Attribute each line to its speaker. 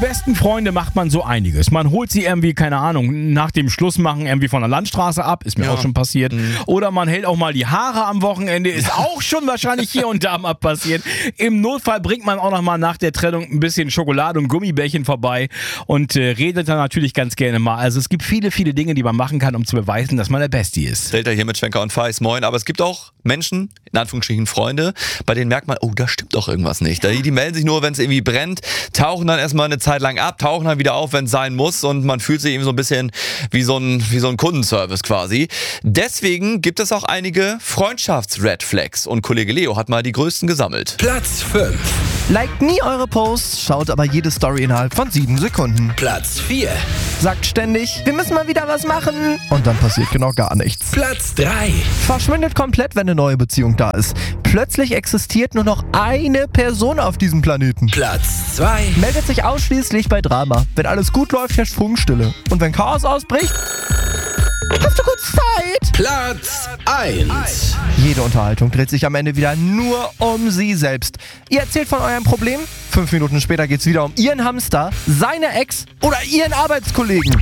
Speaker 1: besten Freunde macht man so einiges. Man holt sie irgendwie, keine Ahnung, nach dem Schlussmachen irgendwie von der Landstraße ab. Ist mir auch schon passiert. Oder man hält auch mal die Haare am Wochenende. Ist auch schon wahrscheinlich hier und da mal passiert. Im Notfall bringt man auch noch mal nach der Trennung ein bisschen Schokolade und Gummibärchen vorbei und redet dann natürlich ganz gerne mal. Also es gibt viele, viele Dinge, die man machen kann, um zu beweisen, dass man der Bestie ist.
Speaker 2: Delta hier mit Schwenker und Feis, moin. Aber es gibt auch Menschen, in Anführungsstrichen Freunde, bei denen merkt man, oh, da stimmt doch irgendwas nicht. Die melden sich nur, wenn es irgendwie brennt, tauchen dann erstmal eine Zeit lang ab, tauchen dann wieder auf, wenn es sein muss und man fühlt sich eben so ein bisschen wie so ein Kundenservice quasi. Deswegen gibt es auch einige Freundschafts-Red Flags und Kollege Leo hat mal die größten gesammelt.
Speaker 3: Platz 5.
Speaker 4: Liked nie eure Posts, schaut aber jede Story innerhalb von 7 Sekunden.
Speaker 3: Platz 4.
Speaker 4: Sagt ständig, wir müssen mal wieder was machen. Und dann passiert genau gar nichts.
Speaker 3: Platz 3.
Speaker 4: Verschwindet komplett, wenn eine neue Beziehung da ist. Plötzlich existiert nur noch eine Person auf diesem Planeten.
Speaker 3: Platz 2.
Speaker 4: Meldet sich ausschließlich bei Drama. Wenn alles gut läuft, herrscht Funkstille. Und wenn Chaos ausbricht, hast du kurz Zeit?
Speaker 3: Platz 1.
Speaker 4: Jede Unterhaltung dreht sich am Ende wieder nur um sie selbst. Ihr erzählt von eurem Problem, 5 Minuten später geht's wieder um ihren Hamster, seine Ex oder ihren Arbeitskollegen.